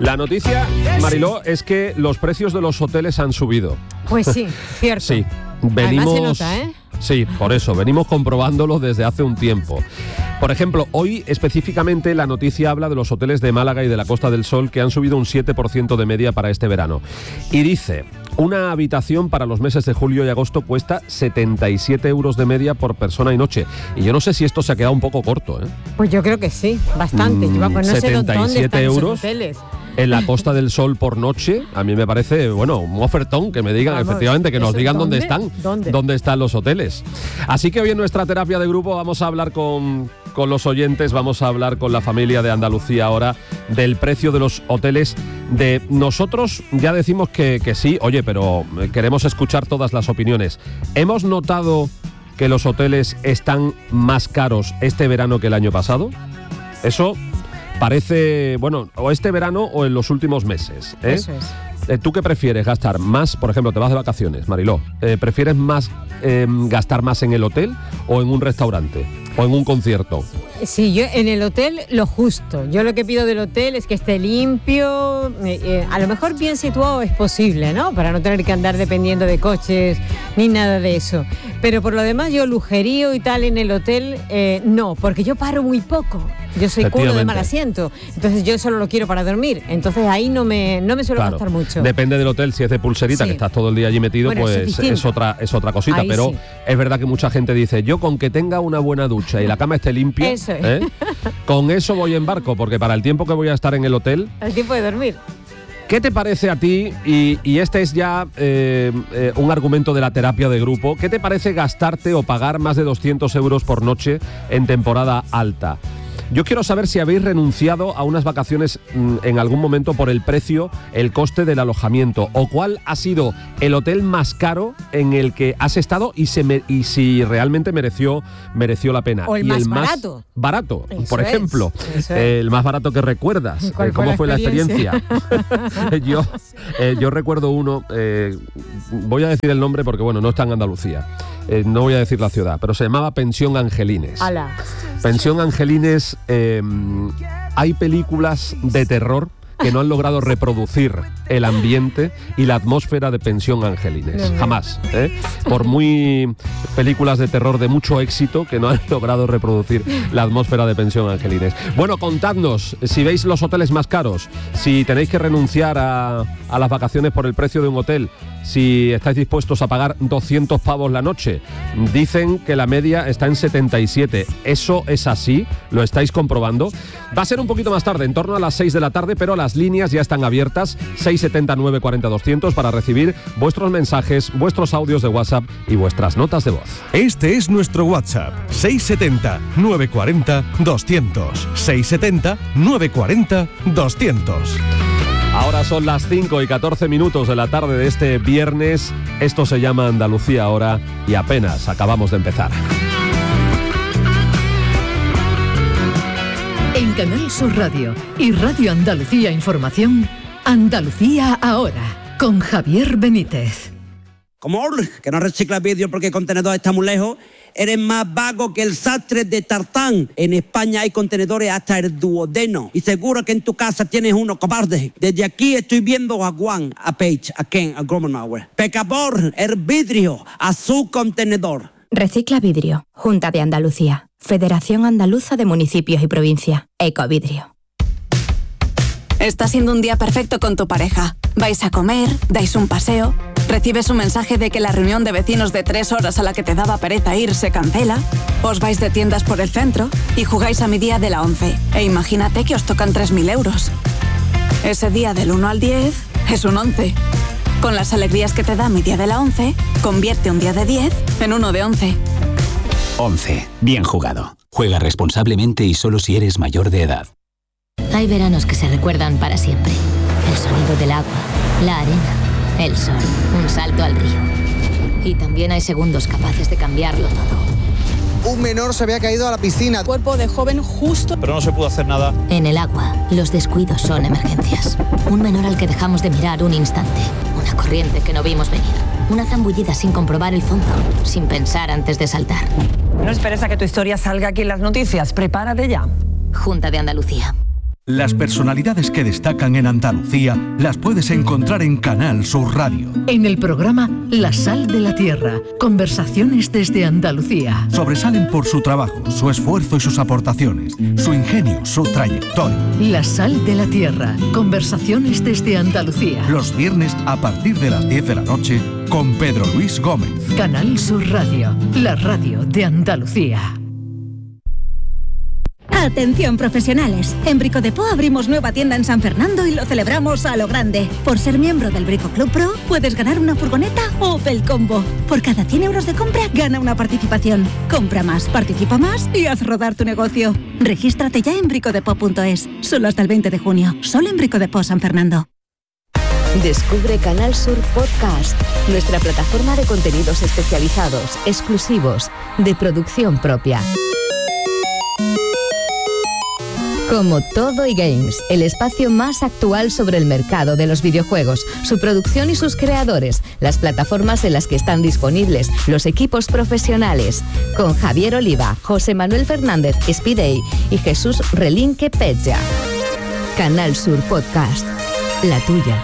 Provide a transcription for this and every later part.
La noticia, Mariló, es que los precios de los hoteles han subido. Pues sí, cierto. Sí, venimos... Además se nota, ¿eh? Sí, por eso, venimos comprobándolo desde hace un tiempo. Por ejemplo, hoy específicamente la noticia habla de los hoteles de Málaga y de la Costa del Sol que han subido un 7% de media para este verano. Y dice, una habitación para los meses de julio y agosto cuesta 77 euros de media por persona y noche. Y yo no sé si esto se ha quedado un poco corto, ¿eh? Pues yo creo que sí, bastante. Yo, pues no 77 sé dónde están euros. esos hoteles. En la Costa del Sol por noche, a mí me parece, bueno, un ofertón que me digan, vamos, efectivamente, que nos digan dónde están, ¿Dónde? dónde están los hoteles. Así que hoy en nuestra terapia de grupo vamos a hablar con los oyentes, vamos a hablar con la familia de Andalucía ahora del precio de los hoteles. De nosotros ya decimos que sí, oye, pero queremos escuchar todas las opiniones. ¿Hemos notado que los hoteles están más caros este verano que el año pasado? Eso parece, bueno, o este verano o en los últimos meses, ¿eh? Eso es. ¿Tú qué prefieres gastar más? Por ejemplo, te vas de vacaciones, Mariló. ¿Prefieres más gastar más en el hotel o en un restaurante? ¿O en un concierto? Sí, yo en el hotel lo justo. Yo lo que pido del hotel es que esté limpio, a lo mejor bien situado es posible, ¿no? Para no tener que andar dependiendo de coches ni nada de eso. Pero por lo demás yo lujerío y tal en el hotel, no, porque yo paro muy poco. Yo soy culo de mal asiento, entonces yo solo lo quiero para dormir. Entonces ahí no me suelo gastar mucho. Depende del hotel, si es de pulserita, sí, que estás todo el día allí metido, bueno, pues es otra cosita. Ahí pero sí, es verdad que mucha gente dice, yo con que tenga una buena ducha y la cama esté limpia, eso es. Con eso voy en barco, porque para el tiempo que voy a estar en el hotel... El tiempo de dormir. ¿Qué te parece a ti? Y este es ya un argumento de la terapia de grupo. ¿Qué te parece gastarte o pagar más de 200 euros por noche en temporada alta? Yo quiero saber si habéis renunciado a unas vacaciones en algún momento por el precio, el coste del alojamiento, o cuál ha sido el hotel más caro en el que has estado y si realmente mereció la pena. O el más barato. Barato, eso por ejemplo. El más barato que recuerdas. ¿Cómo fue la experiencia? Yo recuerdo uno, voy a decir el nombre porque bueno, no está en Andalucía. No voy a decir la ciudad, pero se llamaba Pensión Angelines. ¡Hala! Pensión Angelines, hay películas de terror que no han logrado reproducir el ambiente y la atmósfera de Pensión Angelines. Jamás, ¿eh? Por muy películas de terror de mucho éxito que no han logrado reproducir la atmósfera de Pensión Angelines. Bueno, contadnos si veis los hoteles más caros, si tenéis que renunciar a las vacaciones por el precio de un hotel, si estáis dispuestos a pagar 200 pavos la noche. Dicen que la media está en 77. ¿Eso es así? ¿Lo estáis comprobando? Va a ser un poquito más tarde, en torno a las 6 de la tarde, pero las líneas ya están abiertas, 670 940 200, para recibir vuestros mensajes, vuestros audios de WhatsApp y vuestras notas de voz. Este es nuestro WhatsApp, 670 940 200. 670 940 200. Ahora son las 5 y 14 minutos de la tarde de este viernes. Esto se llama Andalucía Ahora y apenas acabamos de empezar. En Canal Sur Radio y Radio Andalucía Información, Andalucía Ahora, con Javier Benítez. Como que no reciclas vídeo porque el contenedor está muy lejos, eres más vago que el sastre de Tartán. En España hay contenedores hasta el duodeno. Y seguro que en tu casa tienes uno, cobarde. Desde aquí estoy viendo a Juan, a Paige, a Ken, a Gromenauer. Pecador, el vidrio, a su contenedor. Recicla vidrio. Junta de Andalucía. Federación Andaluza de Municipios y Provincia. Ecovidrio. Está siendo un día perfecto con tu pareja. Vais a comer, dais un paseo, recibes un mensaje de que la reunión de vecinos de 3 horas a la que te daba pereza ir se cancela, os vais de tiendas por el centro y jugáis a mi día de la 11. E imagínate que os tocan 3.000 euros. Ese día del 1 al 10 es un 11. Con las alegrías que te da mi día de la 11, convierte un día de 10 en uno de 11. 11. Bien jugado. Juega responsablemente y solo si eres mayor de edad. Hay veranos que se recuerdan para siempre. El sonido del agua, la arena, el sol, un salto al río. Y también hay segundos capaces de cambiarlo todo. Un menor se había caído a la piscina. Cuerpo de joven justo. Pero no se pudo hacer nada. En el agua, los descuidos son emergencias. Un menor al que dejamos de mirar un instante. Una corriente que no vimos venir. Una zambullida sin comprobar el fondo, sin pensar antes de saltar. No esperes a que tu historia salga aquí en las noticias. Prepárate ya. Junta de Andalucía. Las personalidades que destacan en Andalucía las puedes encontrar en Canal Sur Radio. En el programa La Sal de la Tierra, conversaciones desde Andalucía. Sobresalen por su trabajo, su esfuerzo y sus aportaciones, su ingenio, su trayectoria. La Sal de la Tierra, conversaciones desde Andalucía. Los viernes a partir de las 10 de la noche con Pedro Luis Gómez. Canal Sur Radio, la radio de Andalucía. Atención profesionales, en Brico Depot abrimos nueva tienda en San Fernando y lo celebramos a lo grande. Por ser miembro del Brico Club Pro puedes ganar una furgoneta Opel Combo. Por cada 100 euros de compra gana una participación. Compra más, participa más y haz rodar tu negocio. Regístrate ya en bricodepot.es, solo hasta el 20 de junio, solo en Brico Depot San Fernando. Descubre Canal Sur Podcast, nuestra plataforma de contenidos especializados, exclusivos, de producción propia. Como Todo y Games, el espacio más actual sobre el mercado de los videojuegos, su producción y sus creadores, las plataformas en las que están disponibles, los equipos profesionales, con Javier Oliva, José Manuel Fernández Espidey y Jesús Relinque Pecha. Canal Sur Podcast, la tuya.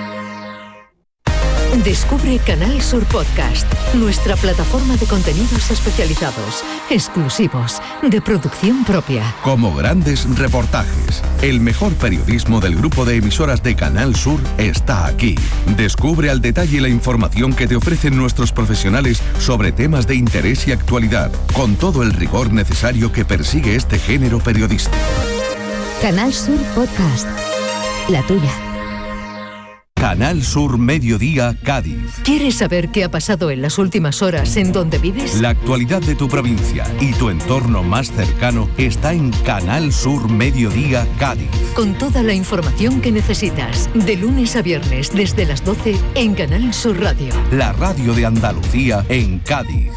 Descubre Canal Sur Podcast, nuestra plataforma de contenidos especializados, exclusivos, de producción propia. Como grandes reportajes, el mejor periodismo del grupo de emisoras de Canal Sur está aquí. Descubre al detalle la información que te ofrecen nuestros profesionales sobre temas de interés y actualidad, con todo el rigor necesario que persigue este género periodístico. Canal Sur Podcast, la tuya. Canal Sur Mediodía, Cádiz. ¿Quieres saber qué ha pasado en las últimas horas en donde vives? La actualidad de tu provincia y tu entorno más cercano está en Canal Sur Mediodía, Cádiz. Con toda la información que necesitas, de lunes a viernes desde las 12 en Canal Sur Radio. La radio de Andalucía en Cádiz.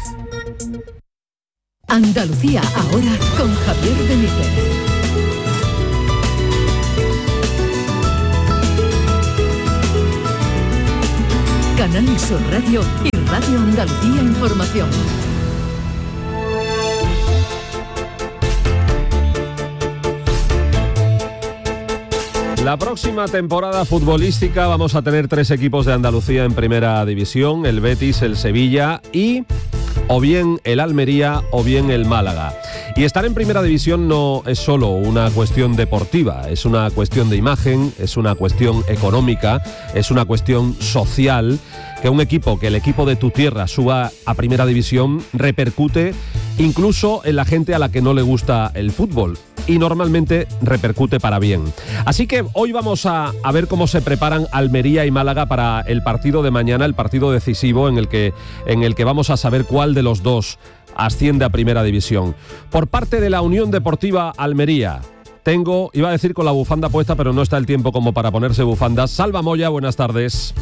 Andalucía ahora con Javier Benítez. Canal Sur Radio y Radio Andalucía Información. La próxima temporada futbolística vamos a tener 3 equipos de Andalucía en primera división, el Betis, el Sevilla y o bien el Almería o bien el Málaga. Y estar en primera división no es solo una cuestión deportiva, es una cuestión de imagen, es una cuestión económica, es una cuestión social. Que el equipo de tu tierra suba a primera división repercute incluso en la gente a la que no le gusta el fútbol y normalmente repercute para bien. Así que hoy vamos a ver cómo se preparan Almería y Málaga para el partido de mañana, el partido decisivo en el que vamos a saber cuál de los dos asciende a primera división. Por parte de la Unión Deportiva Almería, iba a decir con la bufanda puesta, pero no está el tiempo como para ponerse bufandas. Salva Moya, buenas tardes.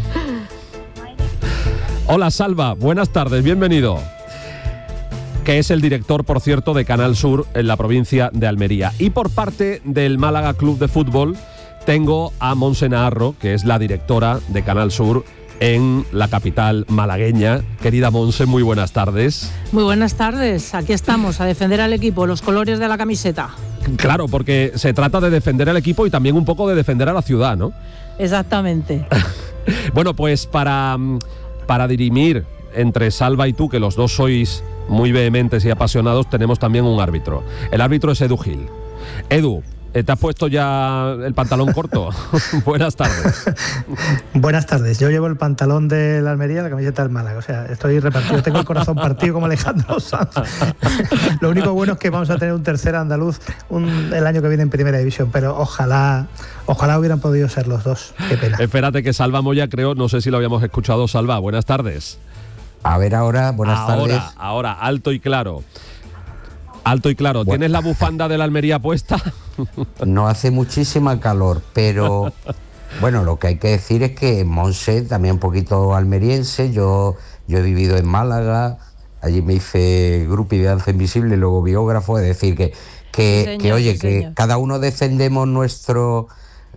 Hola Salva, buenas tardes, bienvenido. Que es el director, por cierto, de Canal Sur en la provincia de Almería. Y por parte del Málaga Club de Fútbol tengo a Monse Naharro, que es la directora de Canal Sur en la capital malagueña. Querida Monse, muy buenas tardes. Muy buenas tardes, aquí estamos a defender al equipo, los colores de la camiseta. Claro, porque se trata de defender al equipo y también un poco de defender a la ciudad, ¿no? Exactamente. Bueno, pues para dirimir entre Salva y tú, que los dos sois muy vehementes y apasionados, tenemos también un árbitro. El árbitro es Edu Gil. Edu, ¿te has puesto ya el pantalón corto? Buenas tardes. Buenas tardes. Yo llevo el pantalón de la Almería y la camiseta del Málaga. O sea, estoy repartido. Tengo el corazón partido como Alejandro Sanz. Lo único bueno es que vamos a tener un tercer andaluz el año que viene en primera división, pero ojalá hubieran podido ser los dos. Qué pena. Espérate que Salva Moya, creo, no sé si lo habíamos escuchado. Salva, buenas tardes. A ver ahora, buenas tardes. Ahora, alto y claro. Alto y claro. ¿Tienes la bufanda de la Almería puesta? No hace muchísima calor, pero bueno, lo que hay que decir es que Monse también un poquito almeriense. Yo he vivido en Málaga, allí me hice grupi de danza invisible y luego biógrafo, es decir que cada uno defendemos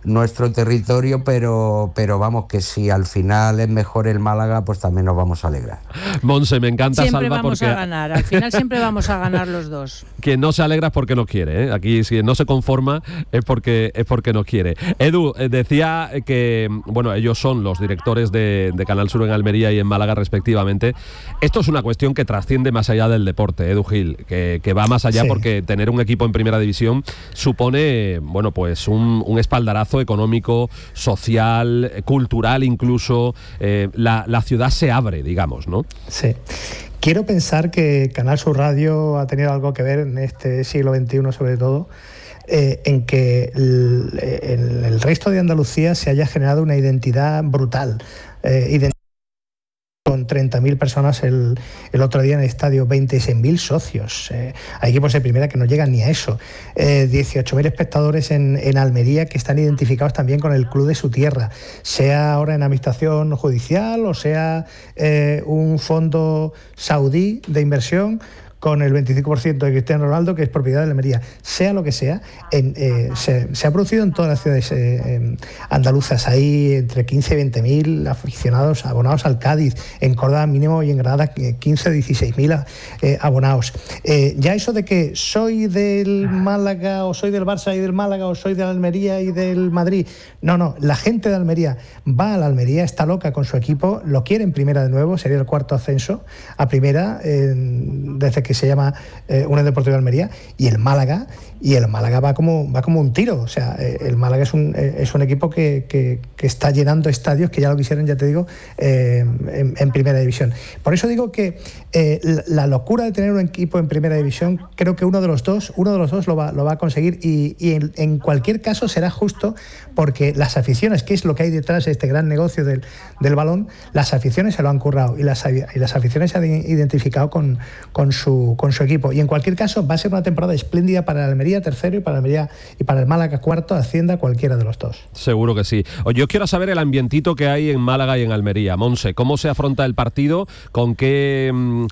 nuestro territorio, pero vamos, que si al final es mejor el Málaga, pues también nos vamos a alegrar. Monse, me encanta, siempre Salva, vamos porque a ganar, al final siempre vamos a ganar los dos. Que no se alegra es porque no quiere, ¿eh? Aquí si no se conforma es porque no quiere. Edu, decía que, bueno, ellos son los directores de Canal Sur en Almería y en Málaga respectivamente. Esto es una cuestión que trasciende más allá del deporte, Edu Gil, que va más allá, sí, porque tener un equipo en primera división supone, bueno, pues un espaldarazo económico, social, cultural incluso. La ciudad se abre, digamos, ¿no? Sí. Quiero pensar que Canal Sur Radio ha tenido algo que ver en este siglo XXI, sobre todo, en que en el resto de Andalucía se haya generado una identidad brutal. Con 30.000 personas el otro día en el estadio, 26.000 socios. Hay equipos de primera que no llegan ni a eso. 18.000 espectadores en Almería que están identificados también con el club de su tierra, sea ahora en administración judicial o sea un fondo saudí de inversión con el 25% de Cristiano Ronaldo, que es propiedad de Almería. Sea lo que sea, se ha producido en todas las ciudades andaluzas. Hay entre 15 y 20.000 aficionados abonados al Cádiz, en Córdoba mínimo y en Granada 15 o 16.000 abonados. Ya eso de que soy del Málaga o soy del Barça y del Málaga o soy de la Almería y del Madrid, no, la gente de Almería va a la Almería, está loca con su equipo, lo quiere en primera de nuevo, sería el cuarto ascenso a primera desde que se llama Unión Deportiva de Almería, y el Málaga va como un tiro. O sea, el Málaga es un equipo que está llenando estadios que ya lo quisieran, ya te digo, en primera división. Por eso digo que la locura de tener un equipo en primera división, creo que uno de los dos lo va a conseguir, y en cualquier caso será justo, porque las aficiones, que es lo que hay detrás de este gran negocio del balón, las aficiones se lo han currado y las aficiones se han identificado con su equipo, y en cualquier caso va a ser una temporada espléndida para el Almería tercero y para el Málaga cuarto, ascienda cualquiera de los dos. Seguro que sí. Yo quiero saber el ambientito que hay en Málaga y en Almería. Monse, ¿cómo se afronta el partido? ¿Con qué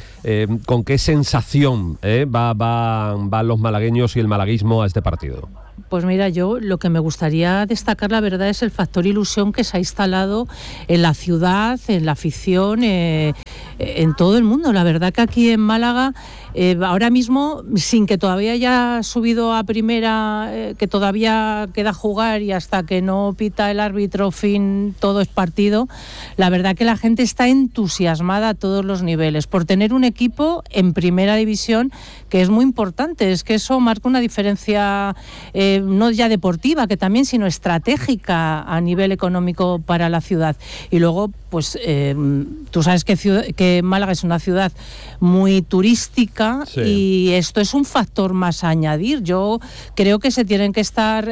sensación van los malagueños y el malaguismo a este partido? Pues mira, yo lo que me gustaría destacar, la verdad, es el factor ilusión que se ha instalado en la ciudad, en la afición, en todo el mundo. La verdad que aquí en Málaga, ahora mismo, sin que todavía haya subido a primera, que todavía queda jugar y hasta que no pita el árbitro, fin, todo es partido, la verdad que la gente está entusiasmada a todos los niveles por tener un equipo en primera división, que es muy importante. Es que eso marca una diferencia no ya deportiva, que también, sino estratégica a nivel económico para la ciudad. Y luego, pues tú sabes que Málaga es una ciudad muy turística, sí, y esto es un factor más a añadir. Yo creo que se tienen que estar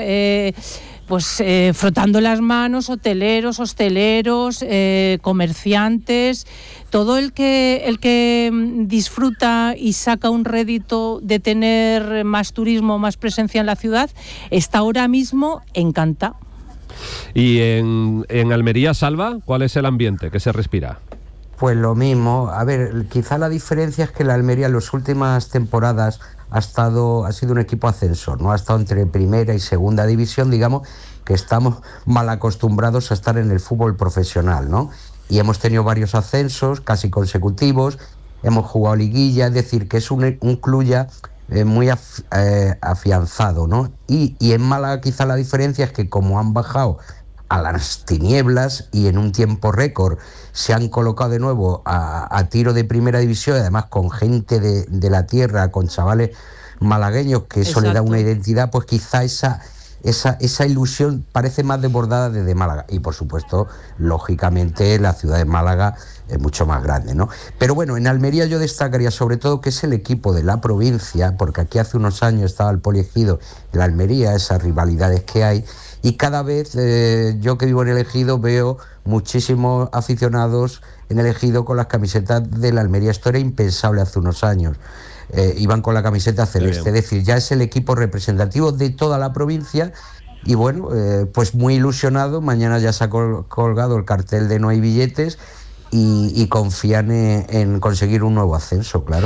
frotando las manos hoteleros, hosteleros, comerciantes, todo el que disfruta y saca un rédito de tener más turismo, más presencia en la ciudad, está ahora mismo encantado. Y en Almería, Salva, ¿cuál es el ambiente que se respira? Pues lo mismo. A ver, quizá la diferencia es que la Almería en las últimas temporadas ha sido un equipo ascensor, ¿no? Ha estado entre primera y segunda división, digamos, que estamos mal acostumbrados a estar en el fútbol profesional, ¿no? Y hemos tenido varios ascensos casi consecutivos, hemos jugado liguilla, es decir, que es un club ya muy afianzado, ¿no? Y en Málaga quizá la diferencia es que como han bajado a las tinieblas y en un tiempo récord se han colocado de nuevo a tiro de primera división, además con gente de la tierra, con chavales malagueños, que eso, exacto, le da una identidad, pues quizá esa ilusión parece más desbordada desde Málaga. Y por supuesto, lógicamente, la ciudad de Málaga es mucho más grande, ¿no? Pero bueno, en Almería yo destacaría sobre todo que es el equipo de la provincia, porque aquí hace unos años estaba el Poliegido y la Almería, esas rivalidades que hay, y cada vez yo que vivo en el Ejido veo muchísimos aficionados en el Ejido con las camisetas de la Almería. Esto era impensable hace unos años. Iban con la camiseta celeste, es decir, ya es el equipo representativo de toda la provincia. Y bueno, pues muy ilusionado. Mañana ya se ha colgado el cartel de no hay billetes y confían en conseguir un nuevo ascenso, claro.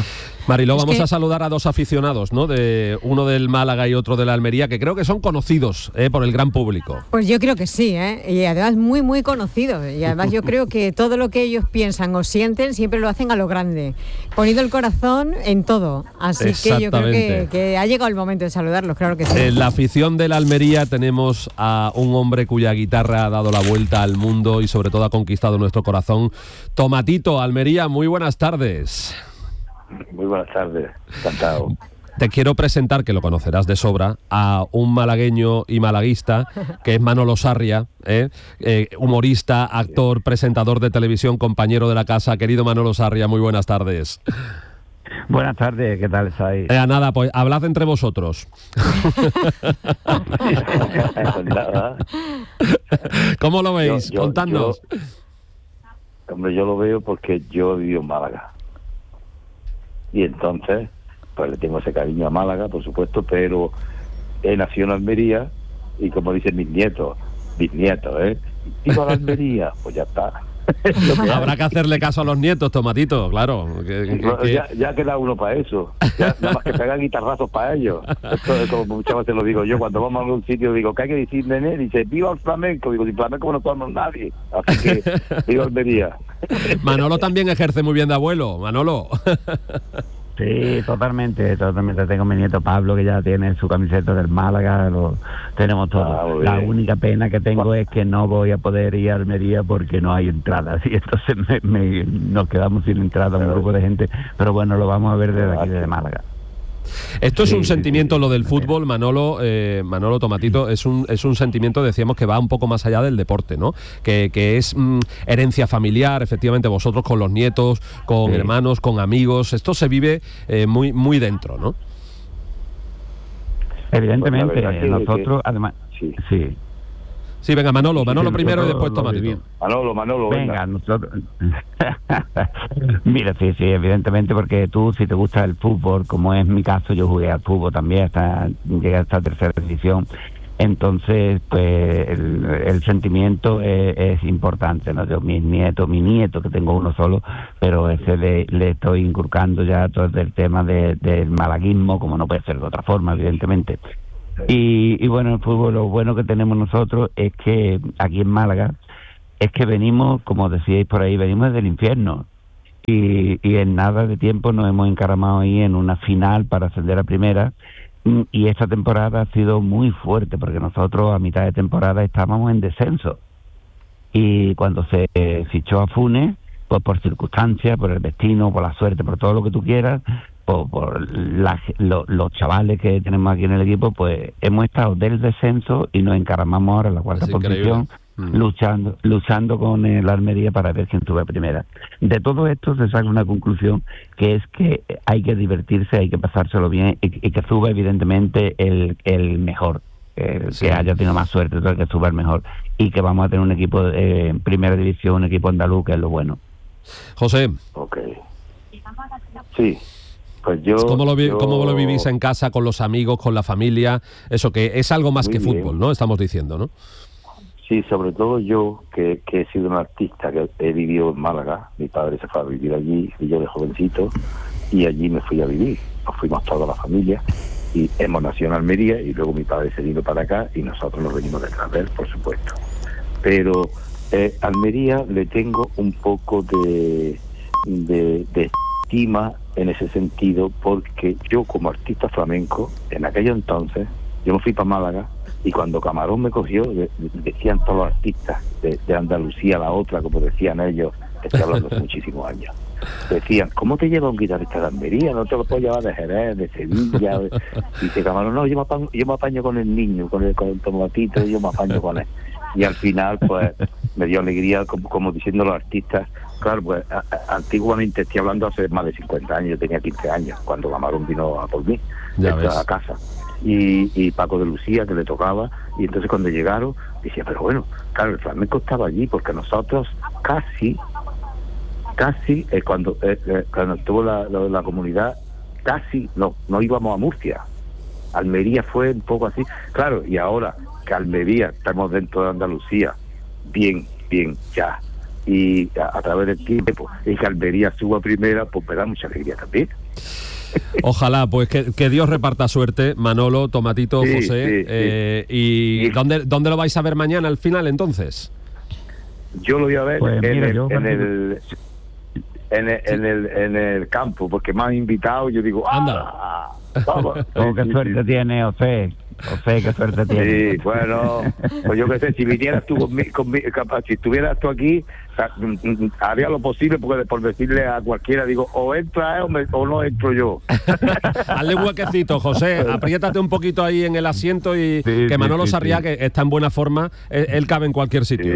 Mariló, vamos a saludar a dos aficionados, ¿no? Uno del Málaga y otro de la Almería, que creo que son conocidos por el gran público. Pues yo creo que sí, y además muy, muy conocidos. Y además yo creo que todo lo que ellos piensan o sienten siempre lo hacen a lo grande, poniendo el corazón en todo. Así que yo creo que ha llegado el momento de saludarlos, claro que sí. En la afición de la Almería tenemos a un hombre cuya guitarra ha dado la vuelta al mundo y sobre todo ha conquistado nuestro corazón. Tomatito, Almería, muy buenas tardes. Muy buenas tardes, encantado. Te quiero presentar, que lo conocerás de sobra, a un malagueño y malaguista, que es Manolo Sarria, humorista, actor, presentador de televisión, compañero de la casa. Querido Manolo Sarria, muy buenas tardes. Buenas tardes, ¿qué tal estáis? Nada, pues hablad entre vosotros. ¿Cómo lo veis? Contadnos. Hombre, yo lo veo porque yo he vivido en Málaga. Y entonces, pues le tengo ese cariño a Málaga, por supuesto, pero he nacido en Almería y como dicen mis nietos, ¡viva la Almería! Pues ya está. Habrá que hacerle caso a los nietos, Tomatito, claro. Ya queda uno para eso. Nada más que pegan guitarrazos para ellos. Esto es como muchas veces lo digo yo, cuando vamos a algún sitio digo, ¿qué hay que decir, nene? Dice, ¡viva el flamenco! Digo, sin flamenco no somos nadie. Así que, ¡viva Almería! Manolo también ejerce muy bien de abuelo, Manolo. Sí, totalmente. Tengo mi nieto Pablo, que ya tiene su camiseta del Málaga, lo tenemos todo. La única pena que tengo es que no voy a poder ir a Almería porque no hay entradas, y entonces nos quedamos sin entrada, un grupo de gente, pero bueno, lo vamos a ver desde aquí, desde Málaga. Esto es un sentimiento, lo del fútbol, Manolo, Tomatito, es un sentimiento, decíamos, que va un poco más allá del deporte, ¿no? Que es herencia familiar, efectivamente, vosotros con los nietos, con hermanos, con amigos, esto se vive muy, muy dentro, ¿no? Evidentemente, pues nosotros, además, sí. Sí, venga, Manolo primero y después Tomatito. Manolo, venga. Nosotros... Mira, sí, evidentemente, porque tú, si te gusta el fútbol, como es mi caso, yo jugué al fútbol también, llegué hasta tercera división, entonces, pues, el sentimiento es importante, ¿no? Yo, mi nieto, que tengo uno solo, pero ese le estoy inculcando ya todo el tema del malaguismo, como no puede ser de otra forma, evidentemente. Y bueno, el fútbol, lo bueno que tenemos nosotros es que aquí en Málaga es que venimos, como decíais por ahí, venimos del infierno y en nada de tiempo nos hemos encaramado ahí en una final para ascender a primera, y esta temporada ha sido muy fuerte porque nosotros a mitad de temporada estábamos en descenso, y cuando se fichó a Funes, pues por circunstancias, por el destino, por la suerte, por todo lo que tú quieras, por los chavales que tenemos aquí en el equipo, pues hemos estado del descenso y nos encaramamos ahora en la cuarta posición, luchando con el Almería para ver quién sube a primera. De todo esto se saca una conclusión, que es que hay que divertirse, hay que pasárselo bien, y que suba evidentemente el mejor, que haya tenido más suerte, todo el que suba el mejor, y que vamos a tener un equipo en primera división, un equipo andaluz, que es lo bueno. José. Ok. Sí. Pues ¿Cómo lo vivís en casa, con los amigos, con la familia? Eso, que es algo más que fútbol, ¿no? Estamos diciendo, ¿no? Sí, sobre todo yo, que he sido un artista, que he vivido en Málaga. Mi padre se fue a vivir allí, y yo de jovencito, y allí me fui a vivir. Nos fuimos toda la familia, y hemos nacido en Almería, y luego mi padre se vino para acá, y nosotros nos venimos detrás de él, por supuesto. Pero Almería le tengo un poco de estima en ese sentido, porque yo, como artista flamenco, en aquello entonces, yo me fui para Málaga, y cuando Camarón me cogió, decían todos los artistas de Andalucía, la otra, como decían ellos, estoy hablando hace muchísimos años, decían, ¿cómo te lleva un guitarrista de Almería? No te lo puedo llevar de Jerez, de Sevilla. Dice Camarón, no, yo me apaño con el niño, con el Tomatito, yo me apaño con él. Y al final, pues, me dio alegría, como diciendo los artistas. Claro, pues antiguamente, estoy hablando hace más de 50 años, yo tenía 15 años cuando Camarón vino a por mí, a casa, y Paco de Lucía, que le tocaba, y entonces cuando llegaron decía, pero bueno, claro, el flamenco estaba allí, porque nosotros casi cuando estuvo la comunidad, casi no íbamos a Murcia. Almería fue un poco así, claro, y ahora que Almería estamos dentro de Andalucía, bien ya, y a través del tiempo, y que Almería suba primera, pues me da mucha alegría también. Ojalá, pues que Dios reparta suerte, Manolo, Tomatito, Sí, José. sí. ¿Y dónde lo vais a ver mañana al final entonces? Yo lo voy a ver Pues mira, yo en el campo, porque me han invitado. Yo digo, ¡anda! Vamos. Qué suerte tiene, José, qué suerte tiene. Sí, bueno, pues yo qué sé, si vinieras tú si estuvieras tú aquí, haría lo posible porque por decirle a cualquiera, digo, o entra o no entro yo. Hazle un huequecito, José, apriétate un poquito ahí en el asiento y que Manolo Sarriá, que está en buena forma, él cabe en cualquier sitio.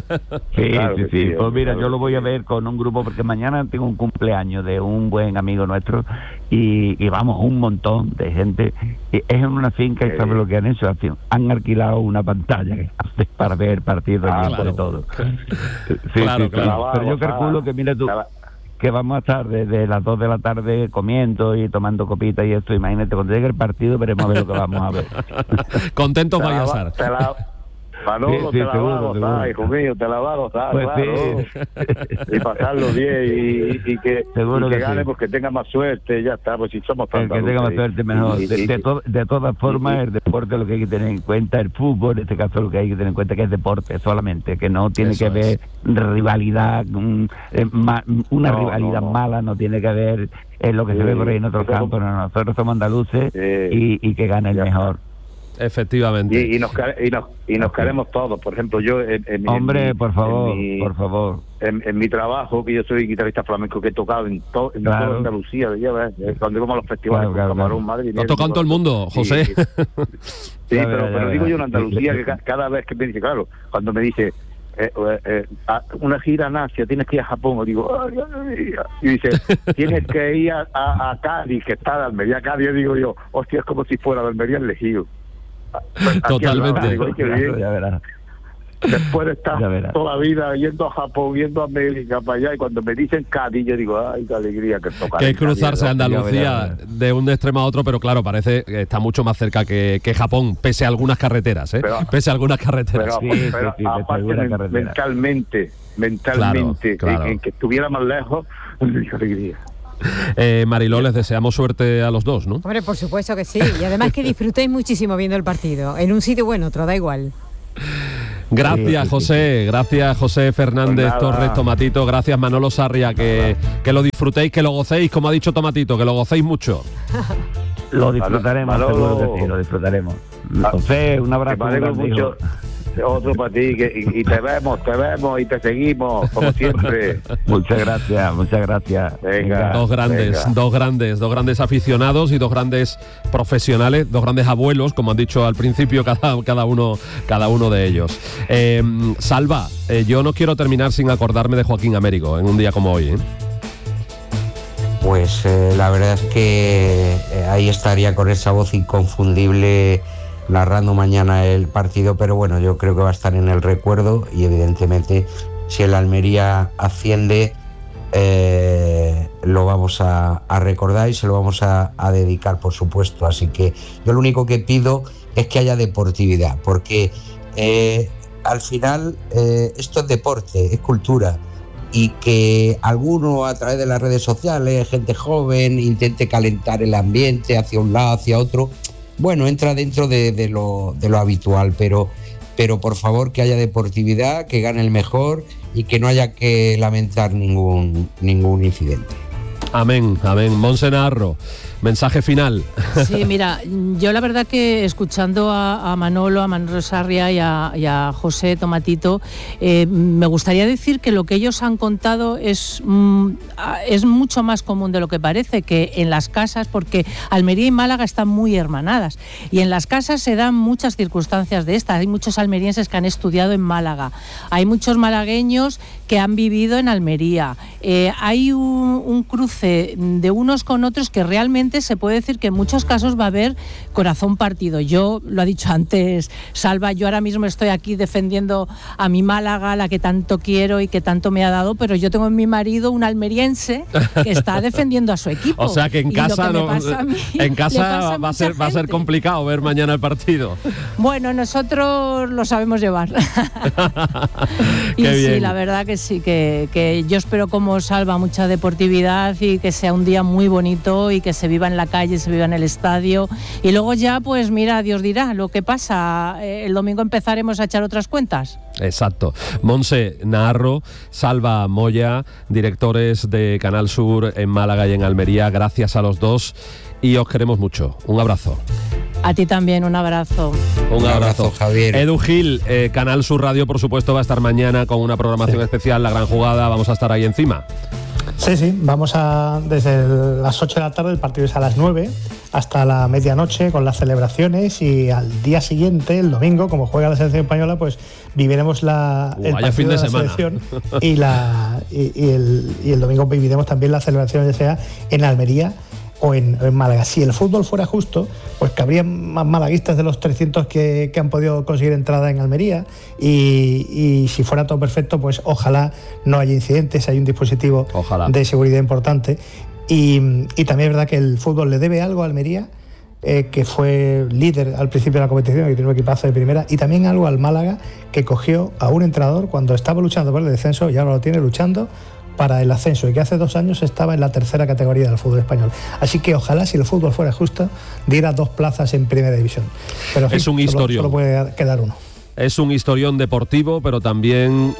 Sí. Pues mira, yo lo voy a ver con un grupo porque mañana tengo un cumpleaños de un buen amigo nuestro y vamos, un montón de gente. Es en una finca y ¿sabes lo que han hecho? Han alquilado una pantalla para ver partidos de todo. Claro. Pero yo calculo que, mira tú, que vamos a estar desde las 2 de la tarde comiendo y tomando copitas y esto. Imagínate, cuando llegue el partido veremos a ver lo que vamos a ver. Contentos vaya a estar. Manolo, te la va a gozar, hijo mío, te la va a gozar, pues claro. Y pasarlo bien y que gane, porque tenga más suerte, ya está, pues si somos tantos. Que tenga más suerte, mejor. De todas formas, el deporte, lo que hay que tener en cuenta, el fútbol, en este caso lo que hay que tener en cuenta que es deporte solamente, que no tiene que haber rivalidad, una rivalidad mala, no tiene que haber lo que se ve por ahí en otros campos. No, nosotros somos andaluces y que gane el mejor. Efectivamente. Y nos queremos todos. Por ejemplo, yo por favor. En mi trabajo, que yo soy guitarrista flamenco, que he tocado en toda Andalucía, cuando íbamos a los festivales, Camarón, Madrid. Lo toca en todo el mundo, José. Sí, pero digo yo en Andalucía, que cada vez que me dice, claro, cuando me dice una gira en Asia, tienes que ir a Japón, o digo, y dice, tienes que ir a Cádiz, que está de Almería, Cádiz, digo yo, hostia, es como si fuera de Almería el Legido. Totalmente. Ya verás. Después de estar toda la vida yendo a Japón, yendo a América, para allá, y cuando me dicen Cádiz, yo digo, ay, qué alegría que toca. Que es cruzarse a Andalucía de un extremo a otro, pero claro, parece que está mucho más cerca que Japón, pese a algunas carreteras, pese a algunas carreteras. Pero aparte, mentalmente, claro. En que estuviera más lejos, qué alegría. Mariló, les deseamos suerte a los dos, ¿no? Hombre, por supuesto que sí, y además que disfrutéis muchísimo viendo el partido, en un sitio o en otro, da igual. Gracias, José. Gracias, José Fernández Torres, Tomatito. Gracias, Manolo Sarriá. Que lo disfrutéis, que lo gocéis, como ha dicho Tomatito, que lo gocéis mucho. Lo disfrutaremos, seguro que sí, lo disfrutaremos. José, un abrazo. Mucho. Otro para ti, y te vemos y te seguimos, como siempre. Muchas gracias. Venga, dos grandes aficionados y dos grandes profesionales, dos grandes abuelos, como han dicho al principio cada uno de ellos. Salva, yo no quiero terminar sin acordarme de Joaquín Américo en un día como hoy, Pues la verdad es que ahí estaría con esa voz inconfundible narrando mañana el partido, pero bueno, yo creo que va a estar en el recuerdo y evidentemente si el Almería asciende lo vamos a recordar y se lo vamos a dedicar, por supuesto. Así que yo lo único que pido es que haya deportividad, porque al final esto es deporte, es cultura, y que alguno a través de las redes sociales, gente joven, intente calentar el ambiente hacia un lado, hacia otro. Bueno, entra dentro de lo habitual, pero por favor que haya deportividad, que gane el mejor y que no haya que lamentar ningún incidente. Amén. Monse Naharro, mensaje final. Sí, mira, yo la verdad que escuchando a Manolo Sarriá y a José Tomatito, me gustaría decir que lo que ellos han contado es mucho más común de lo que parece, que en las casas, porque Almería y Málaga están muy hermanadas, y en las casas se dan muchas circunstancias de estas. Hay muchos almerienses que han estudiado en Málaga, hay muchos malagueños que han vivido en Almería, hay un cruce de unos con otros que realmente se puede decir que en muchos casos va a haber corazón partido. Yo, lo ha dicho antes Salva, yo ahora mismo estoy aquí defendiendo a mi Málaga, la que tanto quiero y que tanto me ha dado, pero yo tengo en mi marido un almeriense que está defendiendo a su equipo. O sea que en casa va a ser complicado ver mañana el partido. Bueno, nosotros lo sabemos llevar. Y sí, la verdad que sí, que yo espero, como Salva, mucha deportividad y que sea un día muy bonito y que se viva viva en la calle, se viva en el estadio. Y luego ya, pues mira, Dios dirá lo que pasa. El domingo empezaremos a echar otras cuentas. Exacto. Monse Naharro, Salva Moya, directores de Canal Sur en Málaga y en Almería, gracias a los dos y os queremos mucho. Un abrazo. A ti también, un abrazo. Un abrazo, Javier. Edu Gil, Canal Sur Radio, por supuesto, va a estar mañana con una programación especial, La Gran Jugada, vamos a estar ahí encima. Sí, vamos desde las 8 de la tarde, el partido es a las 9, hasta la medianoche con las celebraciones, y al día siguiente, el domingo, como juega la selección española, pues viviremos el partido fin de la semana. Selección y el domingo viviremos también las celebraciones, ya sea en Almería o en Málaga. Si el fútbol fuera justo, pues que habría más malaguistas de los 300 que han podido conseguir entrada en Almería, y si fuera todo perfecto, pues ojalá no haya incidentes, hay un dispositivo de seguridad importante, y también es verdad que el fútbol le debe algo a Almería, que fue líder al principio de la competición, que tiene un equipazo de primera, y también algo al Málaga, que cogió a un entrenador cuando estaba luchando por el descenso y ahora lo tiene luchando para el ascenso, y que hace 2 años estaba en la tercera categoría del fútbol español. Así que ojalá, si el fútbol fuera justo, diera 2 plazas en primera división. Pero en fin, es un historión. Solo puede quedar uno. Es un historión deportivo, pero también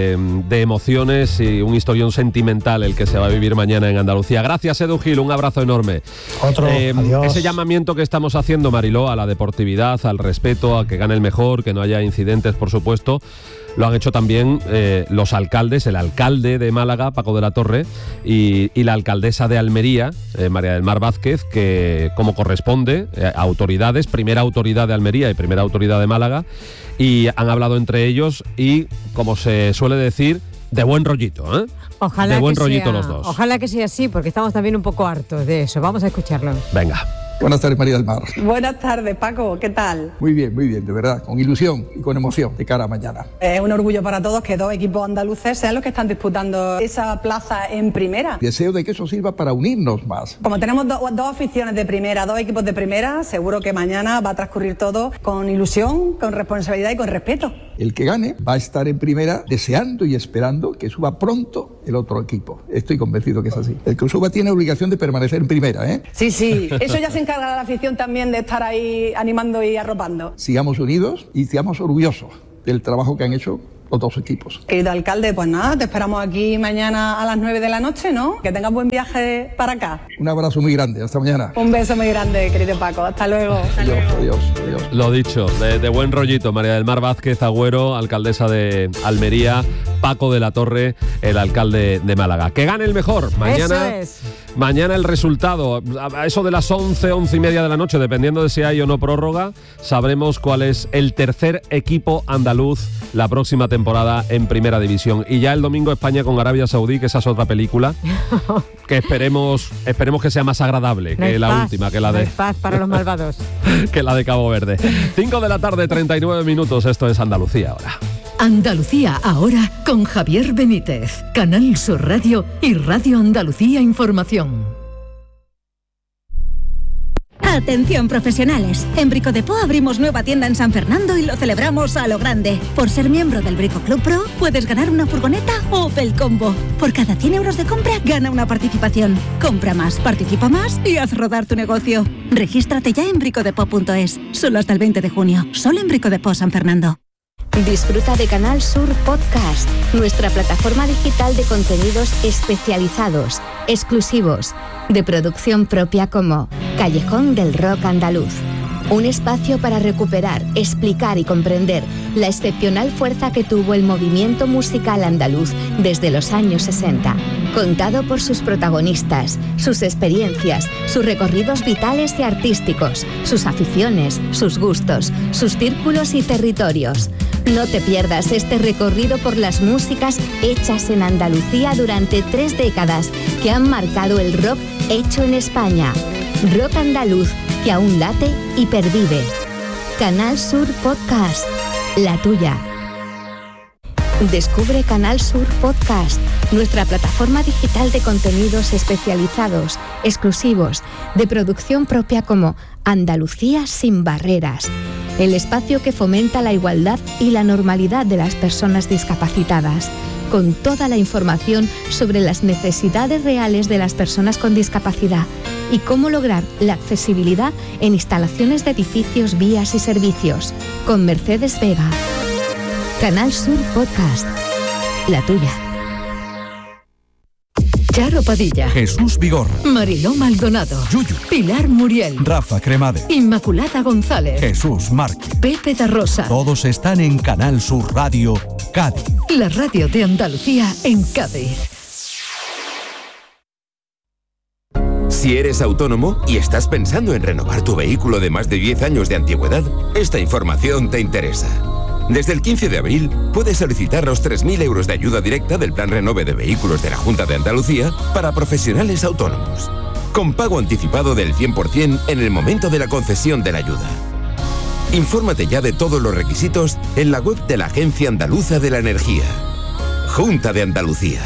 de emociones, y un historión sentimental el que se va a vivir mañana en Andalucía. Gracias, Edu Gil, un abrazo enorme. Adiós. Ese llamamiento que estamos haciendo, Mariló, a la deportividad, al respeto, a que gane el mejor, que no haya incidentes, por supuesto, lo han hecho también los alcaldes, el alcalde de Málaga, Paco de la Torre, y la alcaldesa de Almería, María del Mar Vázquez, que, como corresponde, autoridades, primera autoridad de Almería y primera autoridad de Málaga, y han hablado entre ellos y, como se suele decir, de buen rollito, ¿eh? Ojalá de buen que rollito sea, los dos. Ojalá que sea así, porque estamos también un poco hartos de eso. Vamos a escucharlo. Venga. Buenas tardes, María del Mar. Buenas tardes, Paco, ¿qué tal? Muy bien, de verdad, con ilusión y con emoción de cara a mañana. Es un orgullo para todos que 2 equipos andaluces sean los que están disputando esa plaza en primera. Deseo de que eso sirva para unirnos más. Como tenemos dos aficiones de primera, 2 equipos de primera, seguro que mañana va a transcurrir todo con ilusión, con responsabilidad y con respeto. El que gane va a estar en primera deseando y esperando que suba pronto el otro equipo. Estoy convencido que es así. El que suba tiene obligación de permanecer en primera, ¿eh? Sí, eso ya se encarga la afición también de estar ahí animando y arropando. Sigamos unidos y seamos orgullosos del trabajo que han hecho los 2 equipos. Querido alcalde, pues nada, te esperamos aquí mañana a las 9 de la noche, ¿no? Que tengas buen viaje para acá. Un abrazo muy grande, hasta mañana. Un beso muy grande, querido Paco, hasta luego. Adiós. Lo dicho, de buen rollito, María del Mar Vázquez Agüero, alcaldesa de Almería, Paco de la Torre, el alcalde de Málaga. Que gane el mejor. Mañana, eso es. Mañana el resultado, a eso de las 11 y media de la noche, dependiendo de si hay o no prórroga, sabremos cuál es el tercer equipo andaluz la próxima temporada en Primera División. Y ya el domingo España con Arabia Saudí, que esa es otra película, que esperemos que sea más agradable que la última, que la de... paz para los malvados. que la de Cabo Verde. 5 de la tarde, 39 minutos, esto es Andalucía ahora. Andalucía ahora con Javier Benítez, Canal Sur Radio y Radio Andalucía Información. Atención profesionales, en Brico Depot abrimos nueva tienda en San Fernando y lo celebramos a lo grande. Por ser miembro del Brico Club Pro puedes ganar una furgoneta Opel Combo. Por cada 100 euros de compra gana una participación. Compra más, participa más y haz rodar tu negocio. Regístrate ya en bricodepot.es, solo hasta el 20 de junio, solo en Brico Depot San Fernando. Disfruta de Canal Sur Podcast, nuestra plataforma digital de contenidos especializados, exclusivos, de producción propia, como Callejón del Rock Andaluz. Un espacio para recuperar, explicar y comprender la excepcional fuerza que tuvo el movimiento musical andaluz desde los años 60. Contado por sus protagonistas, sus experiencias, sus recorridos vitales y artísticos, sus aficiones, sus gustos, sus círculos y territorios. No te pierdas este recorrido por las músicas hechas en Andalucía durante 3 décadas que han marcado el rock hecho en España. Rock andaluz que aún late y pervive. Canal Sur Podcast, la tuya. Descubre Canal Sur Podcast, nuestra plataforma digital de contenidos especializados, exclusivos, de producción propia, como Andalucía sin barreras, el espacio que fomenta la igualdad y la normalidad de las personas discapacitadas. con toda la información sobre las necesidades reales de las personas con discapacidad y cómo lograr la accesibilidad en instalaciones de edificios, vías y servicios. Con Mercedes Vega. Canal Sur Podcast. La tuya. Charo Padilla, Jesús Vigorra, Mariló Maldonado, Yuyu, Pilar Muriel, Rafa Cremade, Inmaculada González, Jesús Márquez. Pepe da Rosa. Todos están en Canal Sur Radio Cádiz. La radio de Andalucía en Cádiz. Si eres autónomo y estás pensando en renovar tu vehículo de más de 10 años de antigüedad, esta información te interesa. Desde el 15 de abril puedes solicitar los 3.000 euros de ayuda directa del Plan Renove de Vehículos de la Junta de Andalucía para profesionales autónomos, con pago anticipado del 100% en el momento de la concesión de la ayuda. Infórmate ya de todos los requisitos en la web de la Agencia Andaluza de la Energía. Junta de Andalucía.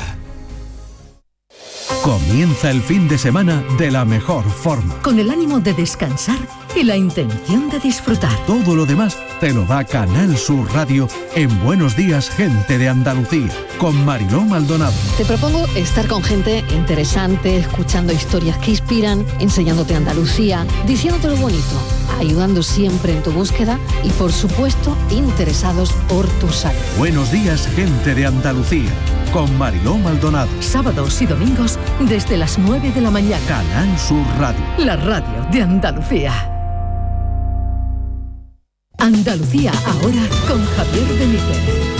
Comienza el fin de semana de la mejor forma. Con el ánimo de descansar y la intención de disfrutar. Todo lo demás te lo da Canal Sur Radio en Buenos Días, Gente de Andalucía, con Mariló Maldonado. Te propongo estar con gente interesante, escuchando historias que inspiran, enseñándote Andalucía, diciéndote lo bonito, ayudando siempre en tu búsqueda y, por supuesto, interesados por tu salud. Buenos Días, Gente de Andalucía, con Mariló Maldonado. Sábados y domingos desde las 9 de la mañana. Canal Sur Radio. La radio de Andalucía. Andalucía ahora con Javier Benítez.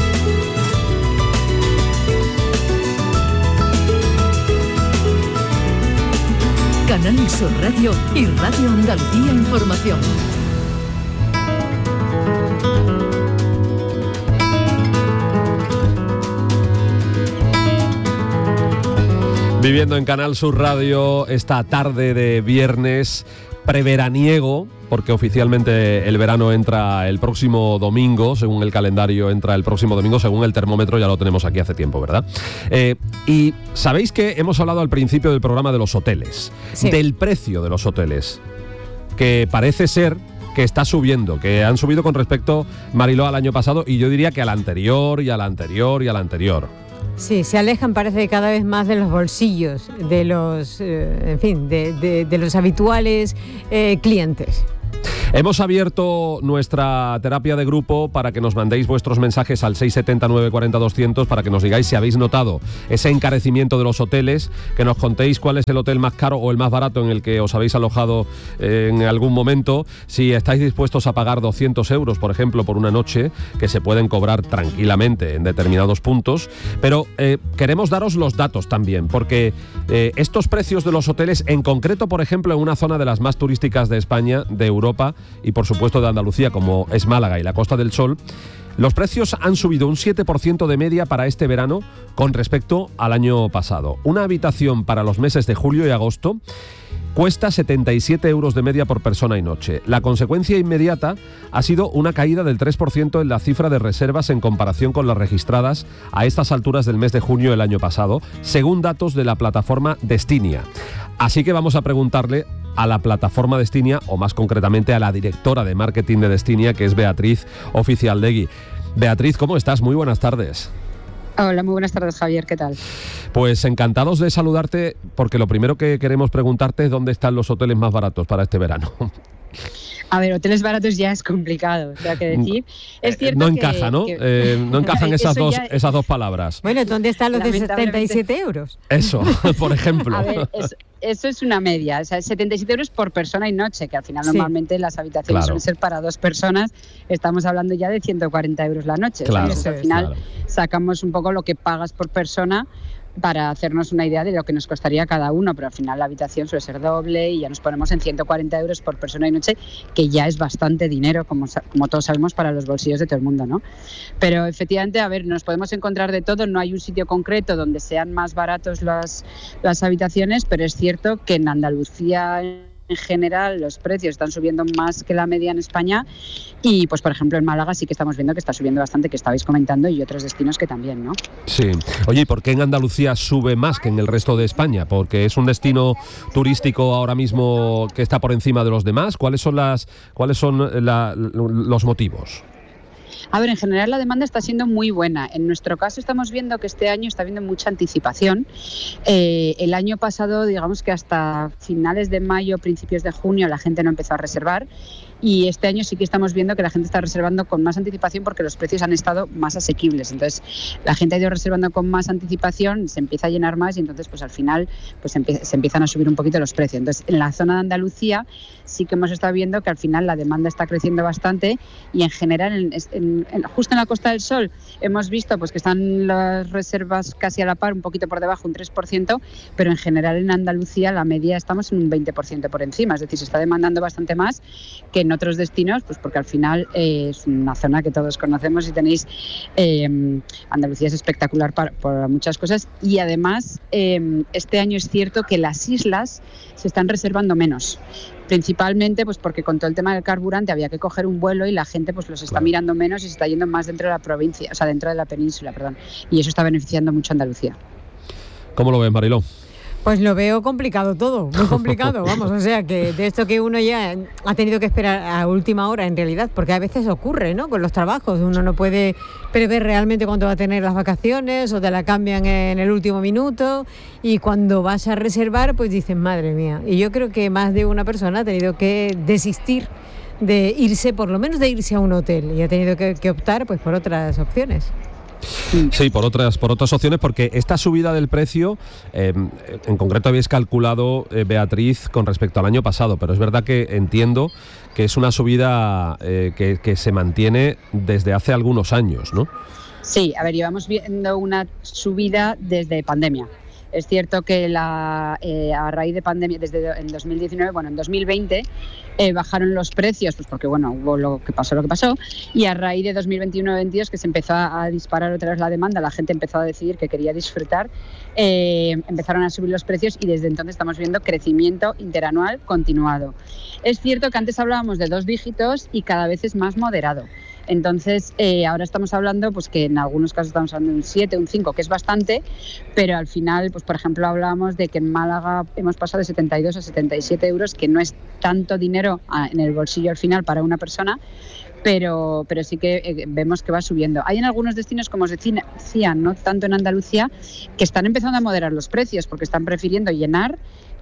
Canal Sur Radio y Radio Andalucía Información. Viviendo en Canal Sur Radio esta tarde de viernes preveraniego, porque oficialmente el verano entra el próximo domingo, según el calendario entra el próximo domingo, según el termómetro ya lo tenemos aquí hace tiempo, ¿verdad? Y sabéis que hemos hablado al principio del programa de los hoteles, sí, del precio de los hoteles, que parece ser que está subiendo, que han subido con respecto, Mariló, al año pasado, y yo diría que al anterior y al anterior y al anterior. Sí, se alejan, parece, cada vez más de los bolsillos de los, de los habituales clientes. Hemos abierto nuestra terapia de grupo para que nos mandéis vuestros mensajes al 679 40 200 para que nos digáis si habéis notado ese encarecimiento de los hoteles, que nos contéis cuál es el hotel más caro o el más barato en el que os habéis alojado en algún momento, si estáis dispuestos a pagar 200 euros, por ejemplo, por una noche, que se pueden cobrar tranquilamente en determinados puntos, pero queremos daros los datos también, porque estos precios de los hoteles, en concreto, por ejemplo, en una zona de las más turísticas de España, de Europa y por supuesto de Andalucía, como es Málaga y la Costa del Sol, los precios han subido un 7% de media para este verano con respecto al año pasado. Una habitación para los meses de julio y agosto cuesta 77 euros de media por persona y noche. La consecuencia inmediata ha sido una caída del 3% en la cifra de reservas en comparación con las registradas a estas alturas del mes de junio del año pasado, según datos de la plataforma Destinia. Así que vamos a preguntarle a la plataforma Destinia, o más concretamente a la directora de marketing de Destinia, que es Beatriz Oficialdegui. Beatriz, ¿cómo estás? Muy buenas tardes. Hola, muy buenas tardes, Javier, ¿qué tal? Pues encantados de saludarte, porque lo primero que queremos preguntarte es dónde están los hoteles más baratos para este verano. A ver, hoteles baratos ya es complicado, tengo que decir. Es cierto no encaja, ¿no? No encajan esas dos palabras. Bueno, ¿dónde están los de 77 euros? Eso, por ejemplo. A ver, eso es una media, o sea, 77 euros por persona y noche, que al final normalmente las habitaciones suelen ser para 2 personas, estamos hablando ya de 140 euros la noche. Claro, o sea, al final sacamos un poco lo que pagas por persona para hacernos una idea de lo que nos costaría cada uno, pero al final la habitación suele ser doble y ya nos ponemos en 140 euros por persona y noche, que ya es bastante dinero, como todos sabemos, para los bolsillos de todo el mundo, ¿no? Pero efectivamente, a ver, nos podemos encontrar de todo, no hay un sitio concreto donde sean más baratos las habitaciones, pero es cierto que en Andalucía en general los precios están subiendo más que la media en España y pues por ejemplo en Málaga sí que estamos viendo que está subiendo bastante, que estabais comentando, y otros destinos que también, ¿no? Sí. Oye, ¿y por qué en Andalucía sube más que en el resto de España? ¿Porque es un destino turístico ahora mismo que está por encima de los demás? ¿Cuáles son los motivos? A ver, en general la demanda está siendo muy buena. En nuestro caso estamos viendo que este año está habiendo mucha anticipación. El año pasado, digamos que hasta finales de mayo, principios de junio, la gente no empezó a reservar. Y este año sí que estamos viendo que la gente está reservando con más anticipación porque los precios han estado más asequibles. Entonces, la gente ha ido reservando con más anticipación, se empieza a llenar más y entonces, pues al final, pues se empiezan a subir un poquito los precios. Entonces, en la zona de Andalucía sí que hemos estado viendo que al final la demanda está creciendo bastante y en general, justo en la Costa del Sol, hemos visto pues que están las reservas casi a la par, un poquito por debajo, un 3%, pero en general en Andalucía la media estamos en un 20% por encima. Es decir, se está demandando bastante más que en otros destinos, pues porque al final es una zona que todos conocemos y tenéis. Andalucía es espectacular por muchas cosas y además este año es cierto que las islas se están reservando menos. Principalmente pues porque con todo el tema del carburante había que coger un vuelo y la gente pues los está mirando menos y se está yendo más dentro de la provincia, o sea, dentro de la península, perdón. Y eso está beneficiando mucho a Andalucía. ¿Cómo lo ves, Mariló? Pues lo veo complicado todo, muy complicado, vamos, o sea, que de esto que uno ya ha tenido que esperar a última hora en realidad, porque a veces ocurre, ¿no?, con los trabajos, uno no puede prever realmente cuándo va a tener las vacaciones o te la cambian en el último minuto y cuando vas a reservar, pues dices, madre mía, y yo creo que más de una persona ha tenido que desistir de irse, por lo menos de irse a un hotel y ha tenido que optar pues por otras opciones. Sí, por otras opciones, porque esta subida del precio, en concreto habéis calculado, Beatriz, con respecto al año pasado, pero es verdad que entiendo que es una subida que se mantiene desde hace algunos años, ¿no? Sí, a ver, llevamos viendo una subida desde pandemia. Es cierto que a raíz de pandemia, desde en 2019, bueno, en 2020 bajaron los precios, pues porque bueno, hubo lo que pasó, y a raíz de 2021-2022 que se empezó a disparar otra vez la demanda, la gente empezó a decidir que quería disfrutar, empezaron a subir los precios y desde entonces estamos viendo crecimiento interanual continuado. Es cierto que antes hablábamos de 2 dígitos y cada vez es más moderado. Entonces, ahora estamos hablando, pues que en algunos casos estamos hablando de un 7, un 5, que es bastante, pero al final, pues por ejemplo, hablábamos de que en Málaga hemos pasado de 72 a 77 euros, que no es tanto dinero en el bolsillo al final para una persona, pero sí que vemos que va subiendo. Hay en algunos destinos, como os decía, no tanto en Andalucía, que están empezando a moderar los precios, porque están prefiriendo llenar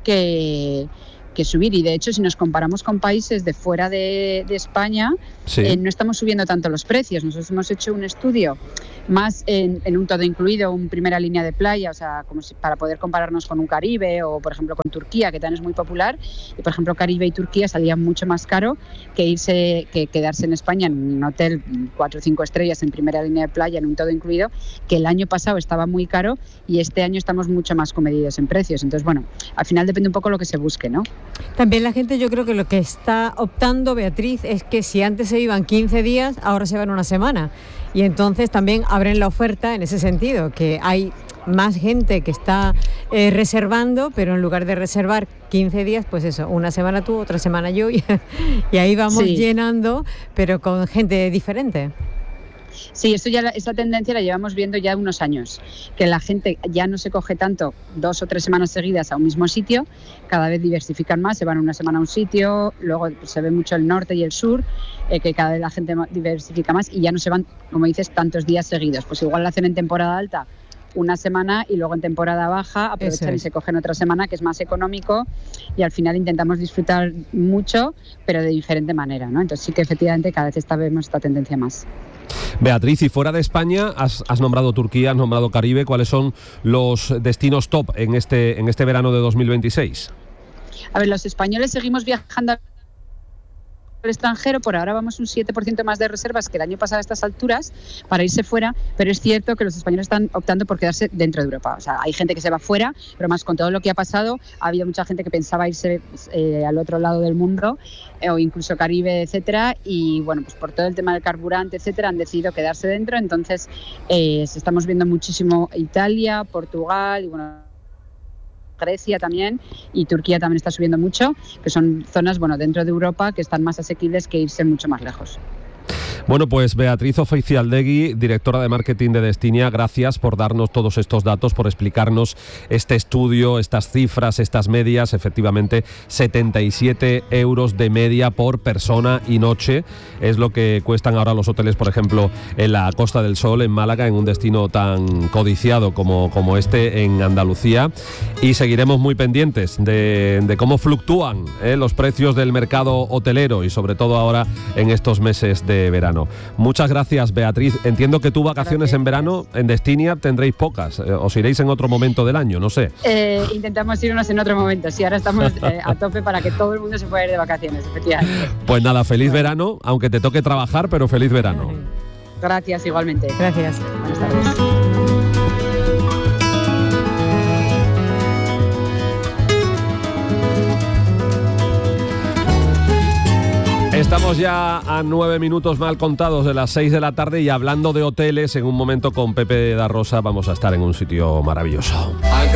que subir, y de hecho si nos comparamos con países de fuera de España, sí, no estamos subiendo tanto los precios. Nosotros hemos hecho un estudio más en un todo incluido, un primera línea de playa, o sea, como si, para poder compararnos con un Caribe o por ejemplo con Turquía, que también es muy popular, y por ejemplo Caribe y Turquía salían mucho más caro que quedarse en España en un hotel 4 o 5 estrellas en primera línea de playa, en un todo incluido, que el año pasado estaba muy caro y este año estamos mucho más comedidos en precios. Entonces, bueno, al final depende un poco lo que se busque, ¿no? También la gente, yo creo que lo que está optando, Beatriz, es que si antes se iban 15 días, ahora se van una semana. Y entonces también abren la oferta en ese sentido, que hay más gente que está reservando, pero en lugar de reservar 15 días, pues eso, una semana tú, otra semana yo, y ahí vamos llenando, pero con gente diferente. Sí, esta tendencia la llevamos viendo ya unos años, que la gente ya no se coge tanto 2 o 3 semanas seguidas a un mismo sitio, cada vez diversifican más, se van una semana a un sitio, luego se ve mucho el norte y el sur, que cada vez la gente diversifica más y ya no se van, como dices, tantos días seguidos. Pues igual la hacen en temporada alta una semana y luego en temporada baja aprovechan y se cogen otra semana, que es más económico, y al final intentamos disfrutar mucho, pero de diferente manera, ¿no? Entonces sí que efectivamente cada vez vemos esta tendencia más. Beatriz, y fuera de España, has nombrado Turquía, has nombrado Caribe, ¿cuáles son los destinos top en este verano de 2026? A ver, los españoles seguimos viajando al extranjero, por ahora vamos un 7% más de reservas que el año pasado a estas alturas para irse fuera, pero es cierto que los españoles están optando por quedarse dentro de Europa. O sea, hay gente que se va fuera, pero más con todo lo que ha pasado, ha habido mucha gente que pensaba irse al otro lado del mundo, o incluso Caribe, etcétera, y bueno, pues por todo el tema del carburante, etcétera, han decidido quedarse dentro. Entonces, estamos viendo muchísimo Italia, Portugal y bueno, Grecia también, y Turquía también está subiendo mucho, que son zonas, bueno, dentro de Europa que están más asequibles que irse mucho más lejos. Bueno, pues Beatriz Oficialdegui, directora de marketing de Destinia, gracias por darnos todos estos datos, por explicarnos este estudio, estas cifras, estas medias. Efectivamente, 77 euros de media por persona y noche es lo que cuestan ahora los hoteles, por ejemplo, en la Costa del Sol, en Málaga, en un destino tan codiciado como este en Andalucía. Y seguiremos muy pendientes de cómo fluctúan los precios del mercado hotelero y sobre todo ahora en estos meses de verano. Muchas gracias, Beatriz. Entiendo que tú vacaciones en verano en Destinia tendréis pocas. Os iréis en otro momento del año, no sé. Intentamos irnos en otro momento. Sí, ahora estamos a tope para que todo el mundo se pueda ir de vacaciones, efectivamente. Pues nada, feliz verano, aunque te toque trabajar, pero feliz verano. Gracias, igualmente. Gracias. Buenas tardes. Estamos ya a 9 minutos mal contados de las 6 de la tarde y hablando de hoteles, en un momento con Pepe da Rosa vamos a estar en un sitio maravilloso.